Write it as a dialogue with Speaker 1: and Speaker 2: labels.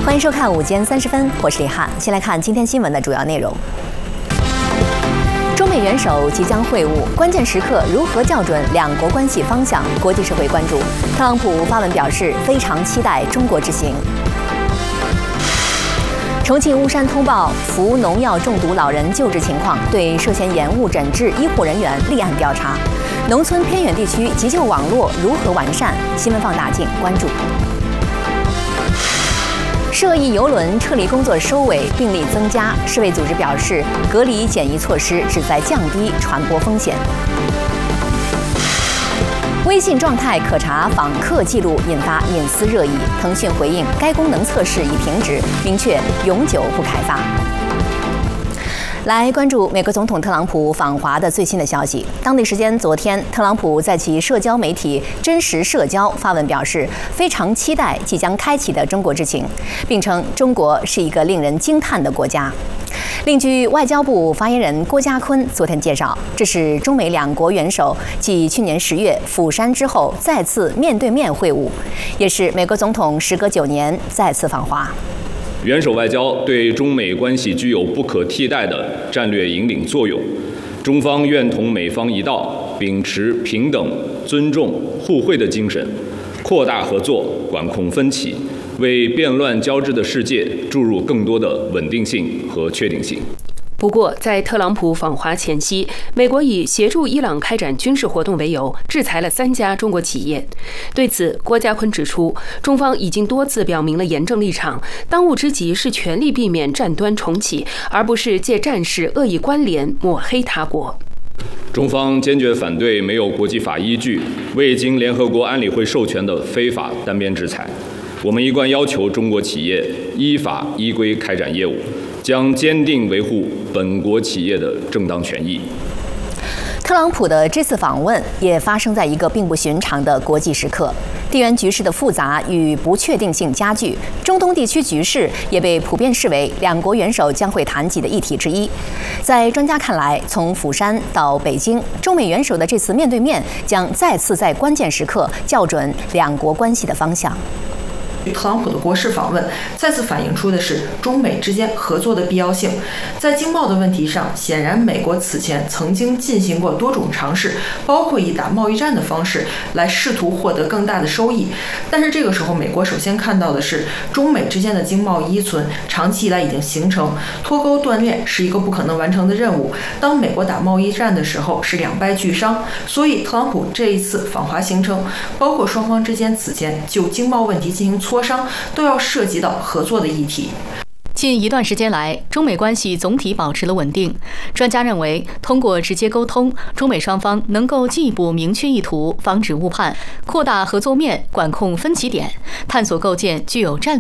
Speaker 1: 欢迎收看午间30分，我是李翰。先来看今天新闻的主要内容。中美元首即将会晤，关键时刻如何校准两国关系方向？国际社会关注。特朗普发文表示，非常期待中国之行。重庆巫山通报服农药中毒老人救治情况，对涉嫌延误诊治医护人员立案调查。农村偏远地区急救网络如何完善？新闻放大镜关注。涉疫邮轮撤离工作收尾，病例增加。世卫组织表示，隔离检疫措施旨在降低传播风险。微信状态可查访客记录，引发隐私热议。腾讯回应该功能测试已停止，明确永久不开发。来关注美国总统特朗普访华的最新的消息。当地时间昨天，特朗普在其社交媒体真实社交发文表示，非常期待即将开启的中国之行，并称中国是一个令人惊叹的国家。另据外交部发言人郭家坤昨天介绍，这是中美两国元首继去年10月釜山之后再次面对面会晤，也是美国总统时隔9年再次访华。
Speaker 2: 元首外交对中美关系具有不可替代的战略引领作用，中方愿同美方一道，秉持平等、尊重、互惠的精神，扩大合作，管控分歧，为变乱交织的世界注入更多的稳定性和确定性。
Speaker 3: 不过，在特朗普访华前夕，美国以协助伊朗开展军事活动为由，制裁了3家中国企业。对此，郭家坤指出，中方已经多次表明了严正立场，当务之急是全力避免战端重启，而不是借战事恶意关联抹黑他国。
Speaker 2: 中方坚决反对没有国际法依据、未经联合国安理会授权的非法单边制裁。我们一贯要求中国企业依法依规开展业务，将坚定维护本国企业的正当权益。
Speaker 1: 特朗普的这次访问也发生在一个并不寻常的国际时刻，地缘局势的复杂与不确定性加剧，中东地区局势也被普遍视为两国元首将会谈及的议题之一。在专家看来，从釜山到北京，中美元首的这次面对面将再次在关键时刻校准两国关系的方向。
Speaker 4: 特朗普的国事访问再次反映出的是中美之间合作的必要性。在经贸的问题上，显然美国此前曾经进行过多种尝试，包括以打贸易战的方式来试图获得更大的收益。但是这个时候，美国首先看到的是中美之间的经贸依存长期以来已经形成，脱钩断链是一个不可能完成的任务。当美国打贸易战的时候是两败俱伤，所以特朗普这一次访华行程，包括双方之间此前就经贸问题进行磋商，都要涉及到合作的议题。
Speaker 5: 近一段时间来，中美关系总体保持了稳定。专家认为，通过直接沟通，中美双方能够进一步明确意图，防止误判，扩大合作面，管控分歧点，探索构建具有战略